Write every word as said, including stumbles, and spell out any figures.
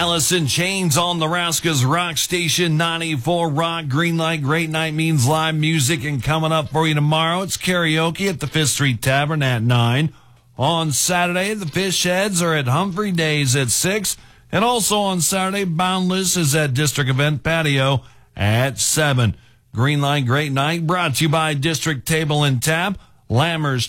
Alice in Chains on Nebraska's Rock Station ninety-four Rock. Green Light, Great Night means live music. And coming up for you tomorrow, it's karaoke at the Fifth Street Tavern at nine. On Saturday, the Fish Heads are at Humphrey Days at six. And also on Saturday, Boundless is at District Event Patio at seven. Green Light, Great Night brought to you by District Table and Tap, Lammers